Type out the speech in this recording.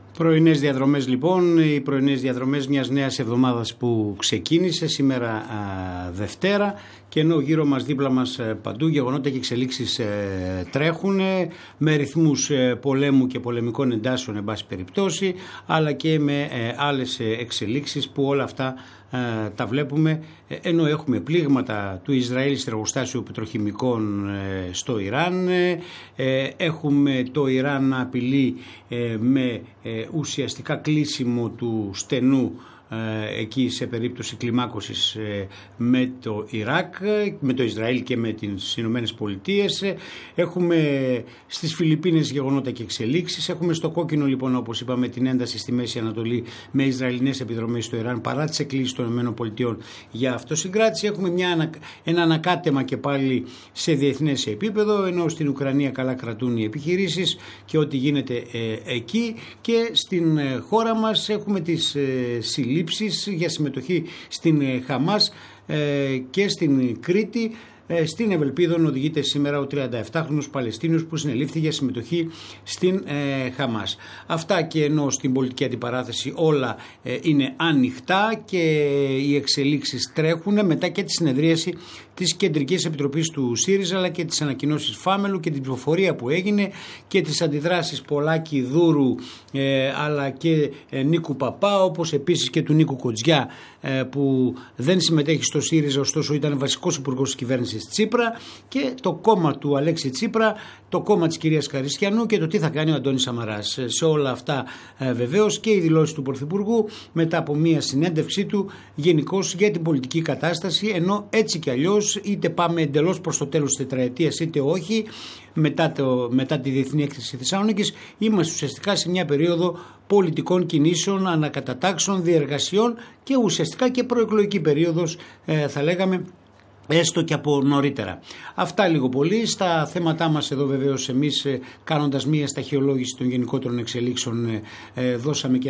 Πρωινές διαδρομές λοιπόν, οι πρωινές διαδρομές μιας νέας εβδομάδας που ξεκίνησε σήμερα Δευτέρα, και ενώ γύρω μας, δίπλα μας, παντού γεγονότα και εξελίξεις τρέχουν με ρυθμούς πολέμου και πολεμικών εντάσεων εν πάση περιπτώσει, αλλά και με άλλες εξελίξεις που όλα αυτά τα βλέπουμε, ενώ έχουμε πλήγματα του Ισραήλ στο εργοστάσιο πετροχημικών στο Ιράν, έχουμε το Ιράν να απειλεί με ουσιαστικά κλείσιμο του στενού εκεί σε περίπτωση κλιμάκωσης με το Ιράκ, με το Ισραήλ και με τις Ηνωμένες Πολιτείες. Έχουμε στις Φιλιππίνες γεγονότα και εξελίξεις. Έχουμε στο κόκκινο λοιπόν, όπως είπαμε, την ένταση στη Μέση Ανατολή με Ισραηλινές επιδρομές στο Ιράν παρά τις εκκλήσεις των Ηνωμένων Πολιτειών για αυτοσυγκράτηση. Έχουμε ένα ανακάτεμα και πάλι σε διεθνές επίπεδο, ενώ στην Ουκρανία καλά κρατούν οι επιχειρήσεις και ό,τι γίνεται εκεί, και στην χώρα μας έχουμε τις συλλήψεις για συμμετοχή στην Χαμάς και στην Κρήτη. Στην Ευελπίδων οδηγείται σήμερα ο 37χρονος Παλαιστίνιος που συνελήφθη για συμμετοχή στην Χαμάς. Αυτά, και ενώ στην πολιτική αντιπαράθεση όλα είναι ανοιχτά και οι εξελίξεις τρέχουν μετά και τη συνεδρίαση της Κεντρικής Επιτροπής του ΣΥΡΙΖΑ, αλλά και τις ανακοινώσεις Φάμελου και την ψηφοφορία που έγινε και τις αντιδράσεις Πολάκη, Δούρου αλλά και Νίκου Παπά, όπως επίσης και του Νίκου Κοτζιά που δεν συμμετέχει στο ΣΥΡΙΖΑ, ωστόσο ήταν βασικός υπουργός της κυβέρνησης Τσίπρα, και το κόμμα του Αλέξη Τσίπρα, το κόμμα της κυρίας Καριστιανού, και το τι θα κάνει ο Αντώνης Σαμαράς. Σε όλα αυτά βεβαίως και οι δηλώσεις του Πρωθυπουργού μετά από μια συνέντευξή του γενικώς για την πολιτική κατάσταση, ενώ έτσι κι αλλιώς είτε πάμε εντελώς προς το τέλος της τετραετίας είτε όχι, μετά τη Διεθνή Έκθεση Θεσσαλονίκης, είμαστε ουσιαστικά σε μια περίοδο πολιτικών κινήσεων, ανακατατάξεων, διεργασιών και ουσιαστικά και προεκλογική περίοδος, θα λέγαμε, έστω και από νωρίτερα. Αυτά λίγο πολύ στα θέματά μας εδώ. Βεβαίως εμείς, κάνοντας μια σταχυολόγηση των γενικότερων εξελίξεων, δώσαμε και